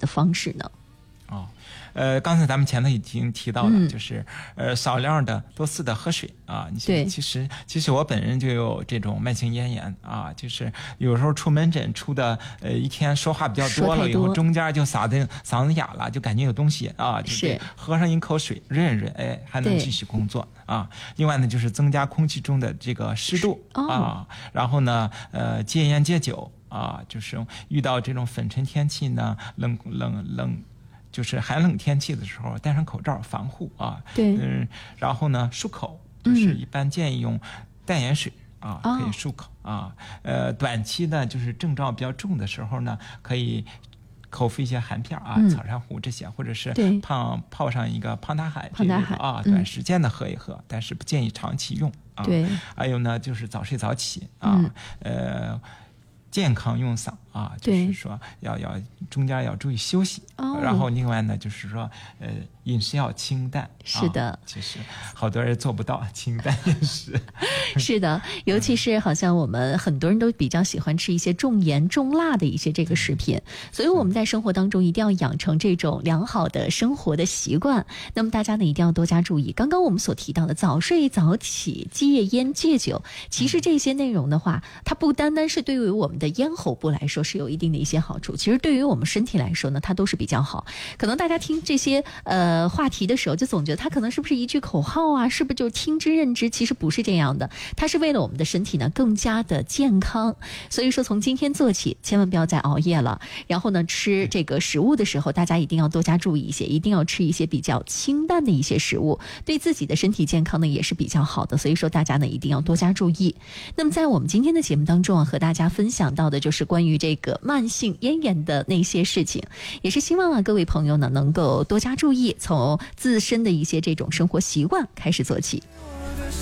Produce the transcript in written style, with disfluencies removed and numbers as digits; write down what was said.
的方式呢？ 刚才咱们前头已经提到了，就是少量的多次的喝水啊。 对， 其实我本人就有这种慢性咽炎啊，就是有时候出门诊出的一天说话比较多了以后，中间就嗓子哑了，就感觉有东西啊，就是喝上一口水润润，哎，还能继续工作啊。另外呢，就是增加空气中的这个湿度啊，然后呢，戒烟戒酒啊，就是遇到这种粉尘天气呢，冷。就是寒冷天气的时候，戴上口罩防护啊。 对， 然后呢，漱口，就是一般建议用淡盐水啊，可以漱口啊。短期呢，就是症状比较重的时候呢，可以口服一些含片啊，草珊瑚这些，或者是泡上一个胖大海这个啊，短时间的喝一喝，但是不建议长期用啊。 对， 还有呢，就是早睡早起啊，健康用嗓啊，就是说要中间要注意休息，然后另外呢，就是说饮食要清淡。 是的， 其实好多人做不到清淡饮食。 是的，尤其是好像我们很多人都比较喜欢吃一些重盐重辣的一些这个食品，所以我们在生活当中一定要养成这种良好的生活的习惯。那么大家呢一定要多加注意。刚刚我们所提到的早睡早起、戒烟戒酒，其实这些内容的话，它不单单是对于我们的咽喉部来说是有一定的一些好处，其实对于我们身体来说呢，它都是比较好。可能大家听这些话题的时候，就总觉得它可能是不是一句口号啊，是不是就听之任之？其实不是这样的，它是为了我们的身体呢更加的健康。所以说从今天做起，千万不要再熬夜了。然后呢，吃这个食物的时候，大家一定要多加注意一些，一定要吃一些比较清淡的一些食物，对自己的身体健康呢也是比较好的。所以说大家呢一定要多加注意。那么在我们今天的节目当中啊，和大家分享到的就是关于这个慢性咽炎的那些事情，也是希望啊各位朋友呢能够多加注意，从自身的一些这种生活习惯开始做起。